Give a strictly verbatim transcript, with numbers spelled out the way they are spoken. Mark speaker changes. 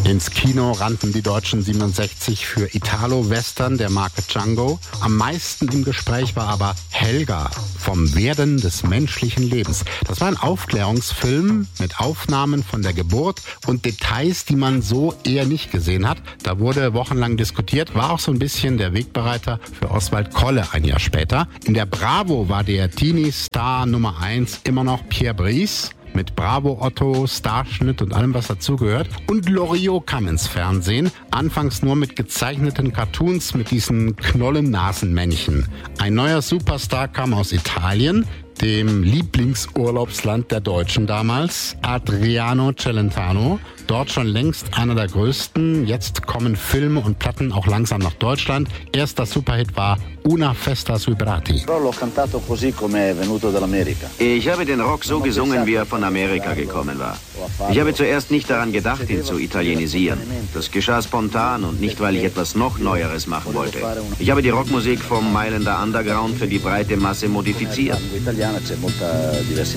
Speaker 1: Ins Kino rannten die Deutschen siebenundsechzig für Italo-Western der Marke Django. Am meisten im Gespräch war aber Helga vom Werden des menschlichen Lebens. Das war ein Aufklärungsfilm mit Aufnahmen von der Geburt und Details, die man so eher nicht gesehen hat. Da wurde wochenlang diskutiert, war auch so ein bisschen der Wegbereiter für Oswald Kolle ein Jahr später. In der Bravo war der Teenie-Star Nummer eins immer noch Pierre Brice. Mit Bravo Otto, Starschnitt und allem, was dazugehört. Und Loriot kam ins Fernsehen, anfangs nur mit gezeichneten Cartoons mit diesen Knollennasenmännchen. Ein neuer Superstar kam aus Italien, dem Lieblingsurlaubsland der Deutschen damals, Adriano Celentano. Dort schon längst einer der größten. Jetzt kommen Filme und Platten auch langsam nach Deutschland. Erster Superhit war Una Festa sui Prati.
Speaker 2: Ich habe den Rock so gesungen, wie er von Amerika gekommen war. Ich habe zuerst nicht daran gedacht, ihn zu italienisieren. Das geschah spontan und nicht, weil ich etwas noch Neueres machen wollte. Ich habe die Rockmusik vom Mailänder Underground für die breite Masse modifiziert.